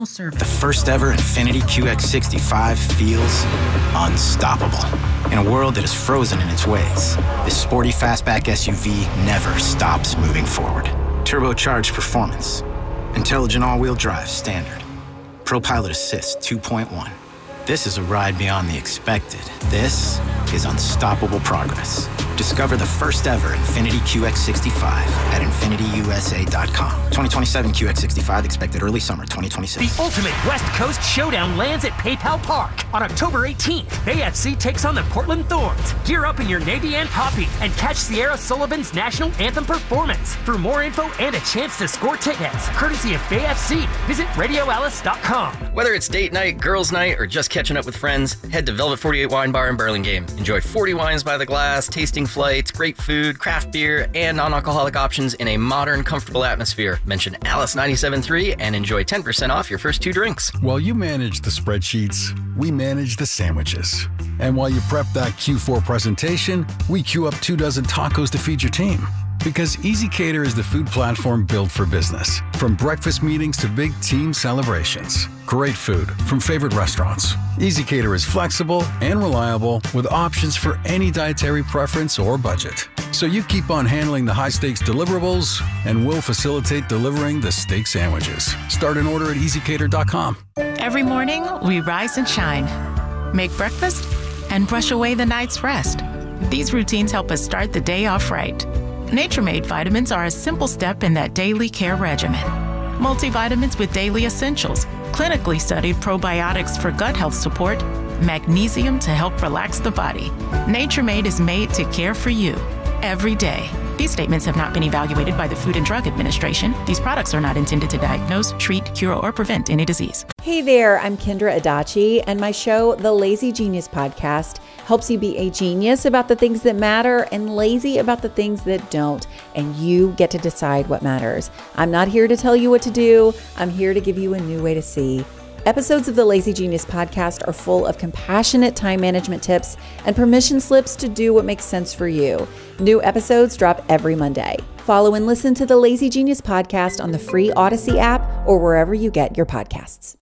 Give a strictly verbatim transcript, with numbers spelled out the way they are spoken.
service. The first ever Infiniti Q X sixty-five feels unstoppable. In a world that is frozen in its ways, this sporty fastback S U V never stops moving forward. Turbocharged performance, intelligent all-wheel drive standard, ProPilot Assist two point one. This is a ride beyond the expected. This is unstoppable progress. Discover the first ever Infiniti Q X sixty-five at Infiniti U S A dot com. twenty twenty-seven Q X sixty-five expected early summer twenty twenty-six. The ultimate West Coast showdown lands at PayPal Park on October eighteenth. A F C takes on the Portland Thorns. Gear up in your navy and poppy and catch Sierra Sullivan's national anthem performance. For more info and a chance to score tickets, courtesy of A F C, visit radio alice dot com. Whether it's date night, girls' night, or just catching up with friends, head to Velvet forty-eight Wine Bar in Burlingame. Enjoy forty wines by the glass, tasting flights, great food, craft beer, and non-alcoholic options in a modern, comfortable atmosphere. Mention Alice ninety-seven point three and enjoy ten percent off your first two drinks. While you manage the spreadsheets, we manage the sandwiches. And while you prep that Q four presentation, we queue up two dozen tacos to feed your team. Because ezCater is the food platform built for business. From breakfast meetings to big team celebrations. Great food from favorite restaurants. ezCater is flexible and reliable with options for any dietary preference or budget. So you keep on handling the high-stakes deliverables, and we'll facilitate delivering the steak sandwiches. Start an order at easy cater dot com. Every morning, we rise and shine, make breakfast, and brush away the night's rest. These routines help us start the day off right. Nature-Made vitamins are a simple step in that daily care regimen. Multivitamins with daily essentials, clinically studied probiotics for gut health support, magnesium to help relax the body. Nature-Made is made to care for you every day. These statements have not been evaluated by the Food and Drug Administration. These products are not intended to diagnose, treat, cure, or prevent any disease. Hey there, I'm Kendra Adachi, and my show, The Lazy Genius Podcast, helps you be a genius about the things that matter and lazy about the things that don't, and you get to decide what matters. I'm not here to tell you what to do. I'm here to give you a new way to see. Episodes of the Lazy Genius Podcast are full of compassionate time management tips and permission slips to do what makes sense for you. New episodes drop every Monday. Follow and listen to the Lazy Genius Podcast on the free Odyssey app or wherever you get your podcasts.